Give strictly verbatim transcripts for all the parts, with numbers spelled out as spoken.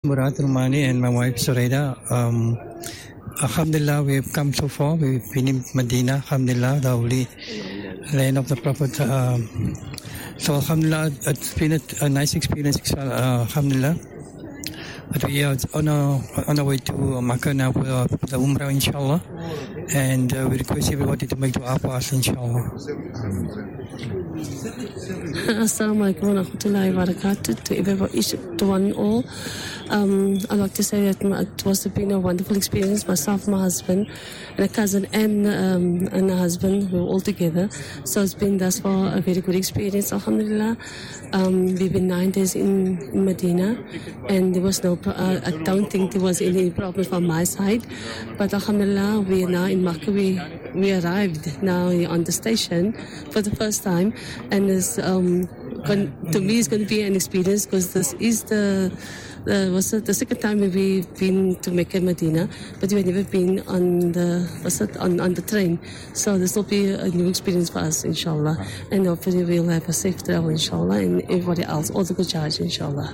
Murad Rumani and my wife Sureda. Um, Alhamdulillah, we've come so far. We've been in Medina, Alhamdulillah, the holy land of the Prophet. Um, so Alhamdulillah, it's been a, a nice experience, uh, Alhamdulillah. But we are on our, on our way to Makkah now for uh, the Umrah, inshallah. And uh, we request everybody to make dua for us, inshallah. Assalamu alaikum wa rahmatullahi wa barakatuh to everybody, to one and all. Um, I'd like to say that it was been a wonderful experience. Myself, my husband, and a cousin, and um, and a husband, we were all together. So it's been thus far a very good experience, alhamdulillah. Um, we've been nine days in, in Medina, and there was no, pro- uh, I don't think there was any problem from my side. But alhamdulillah, we are now in Makkah. We, we arrived now on the station for the first time, and it's, um, going, to me it's going to be an experience because this is the Uh, was it the second time we've been to Mecca, Medina, but we've never been on the was it on, on the train. So this will be a new experience for us, inshallah. And hopefully we'll have a safe travel, inshallah, and everybody else, all the good charge, inshallah.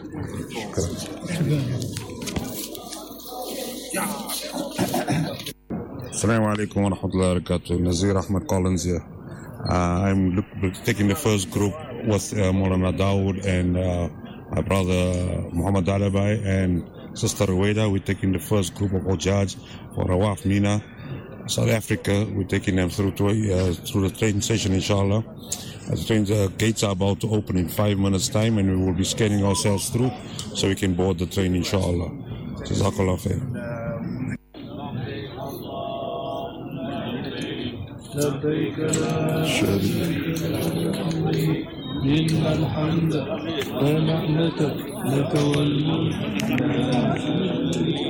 Assalamu alaikum wa rahmatullahi wa barakatuh. Nazir Ahmed Collins here. Uh, I'm look, taking the first group with uh, Maulana Dawood and uh, my brother Muhammad Alabai and sister Rueda. We're taking the first group of Hujjaj for Rawaf Mina, South Africa. We're taking them through to, uh, through the train station, inshallah. The train uh, gates are about to open in five minutes' time, and we will be scanning ourselves through so we can board the train, inshallah. Jazakallah khair. لبيك لا شريك لك إن الحمد ونعمة لك والملك لا شريك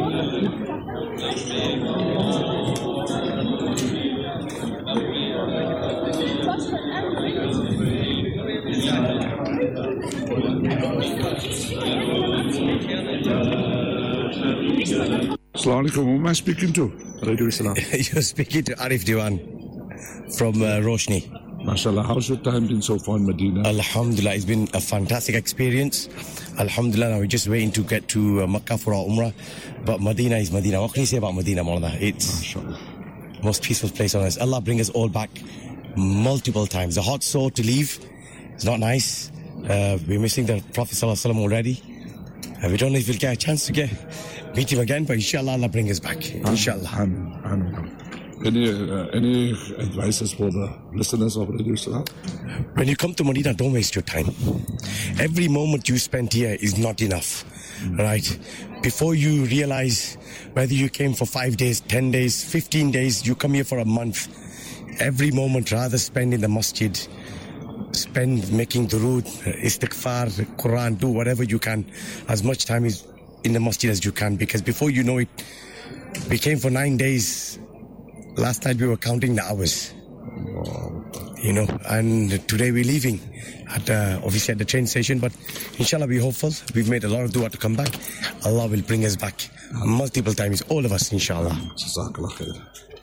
لك. Assalamu alaikum. Who am I speaking to? Radio Islam. You're speaking to Arif Diwan from uh, Roshni. MashaAllah, how's your time been so far in Medina? Alhamdulillah, it's been a fantastic experience. Alhamdulillah, now we're just waiting to get to uh, Makkah for our Umrah. But Medina is Medina. What can you say about Medina, Maulana? It's the most peaceful place on earth. Allah bring us all back multiple times. The hot sore to leave. It's not nice. Uh, we're missing the Prophet Sallallahu Alaihi Wasallam already. Uh, we don't know if we'll get a chance to get meet him again, but inshallah, Allah bring us back. Inshallah. Amen. Amen. Any, uh, any advices for the listeners of Radio Islam? When you come to Medina, don't waste your time. Every moment you spend here is not enough, mm. right? Before you realize whether you came for five days, ten days, fifteen days, you come here for a month. Every moment rather spend in the masjid, spend making durood, istighfar, Quran, do whatever you can, as much time is in the masjid as you can, because before you know it, we came for nine days. Last night we were counting the hours, you know, and today we're leaving at uh, obviously at the train station, but inshallah we're hopeful. We've made a lot of dua to come back. Allah will bring us back multiple times, all of us, inshallah. Jazakallah khair.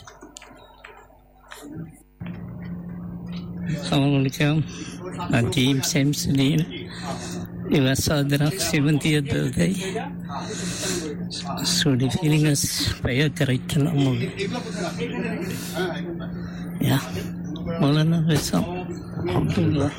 Assalamu alaikum. Najib Samsudin. It was Sadrak's seventieth birthday. So the feeling is very great. Yeah. Maulana Rizal. Alhamdulillah.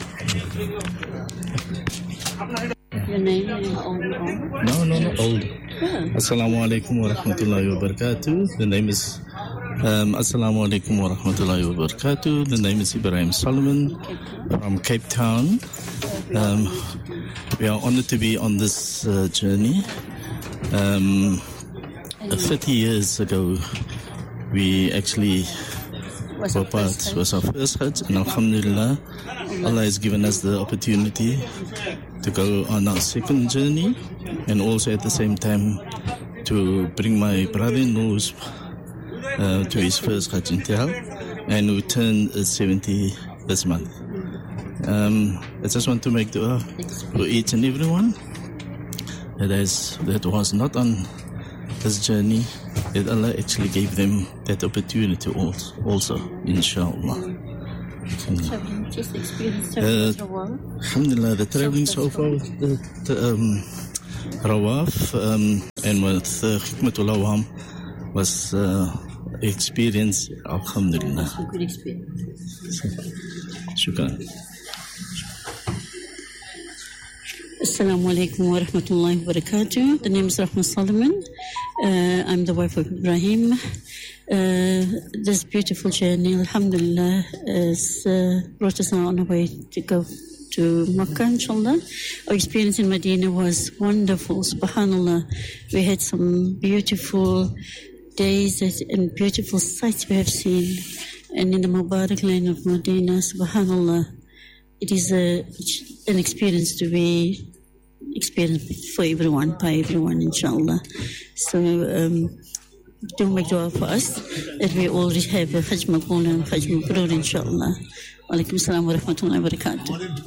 Your name is old? No, no, no, old. Yeah. Assalamu alaikum wa rahmatullahi wa barakatuh. The name is um, Assalamu alaikum wa rahmatullahi wa barakatuh. The name is Ibrahim Solomon from Cape Town. Um, we are honored to be on this uh, journey. Um, thirty years ago, we actually were part, was our first Hajj, and Alhamdulillah, Allah has given us the opportunity to go on our second journey, and also at the same time to bring my brother-in-law uh, to his first Hajj in Tel, and we turned uh, seventy this month. Um, I just want to make dua for each and everyone that, is, that was not on this journey, that Allah actually gave them that opportunity also, also inshallah. Traveling, just experience uh, Alhamdulillah, the traveling so far, the, the um, Rawaf, um, and with uh, Hikmatul Awam was uh, experience, alhamdulillah. Good experience. Shukran. Assalamu alaikum wa rahmatullahi wa barakatuh. The name is Rahma Solomon. Uh, I'm the wife of Ibrahim. Uh, this beautiful journey, alhamdulillah, has uh, brought us now on our way to go to Makkah, inshallah. Our experience in Medina was wonderful, subhanallah. We had some beautiful days and beautiful sights we have seen. And in the Mubarak land of Medina, subhanallah, it is a, an experience to be experienced for everyone, by everyone, inshallah. So, um, do make dua for us that we all have a Hajj Maqbool and Hajj Mabrur, inshallah. Wa alaikum assalam wa rahmatullahi wa barakatuh.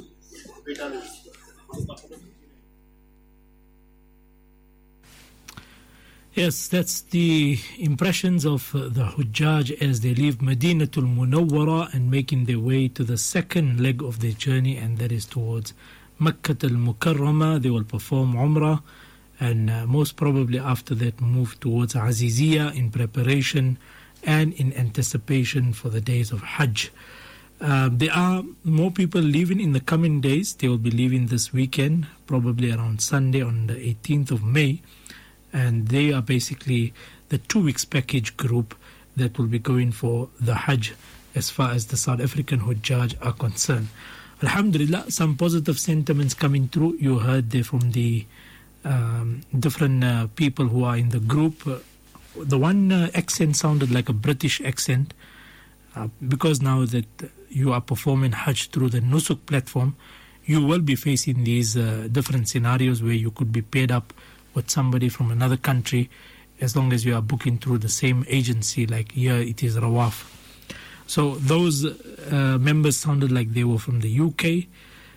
Yes, that's the impressions of uh, the Hujjaj as they leave Madinatul Munawwara and making their way to the second leg of their journey, and that is towards Makkah al-Mukarramah. They will perform Umrah, and uh, most probably after that move towards Aziziyah in preparation and in anticipation for the days of Hajj. Uh, there are more people leaving in the coming days. They will be leaving this weekend, probably around Sunday on the eighteenth of May. And they are basically the two weeks package group that will be going for the Hajj as far as the South African Hujjaj are concerned. Alhamdulillah, some positive sentiments coming through. You heard there from the um, different uh, people who are in the group. Uh, the one uh, accent sounded like a British accent uh, because now that you are performing Hajj through the Nusuk platform, you will be facing these uh, different scenarios where you could be paired up with somebody from another country, as long as you are booking through the same agency, like here it is Rawaf. So those uh, members sounded like they were from the U K.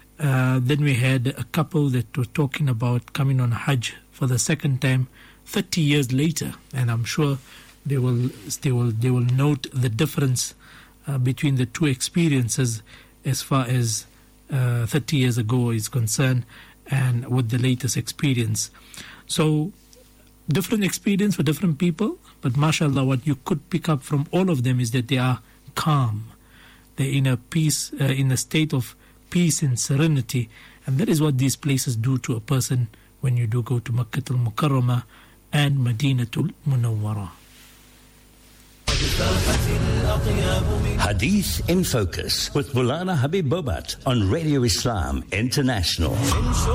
Uh, then we had a couple that were talking about coming on Hajj for the second time thirty years later, and I'm sure they will they will they will note the difference uh, between the two experiences as far as uh, thirty years ago is concerned, and with the latest experience. So, different experience for different people, but mashallah, what you could pick up from all of them is that they are calm. They're in a peace, uh, in a state of peace and serenity, and that is what these places do to a person when you do go to Makkatul Mukarramah and Madinatul Munawwara. Hadith in Focus with Maulana Habib Bobat on Radio Islam International.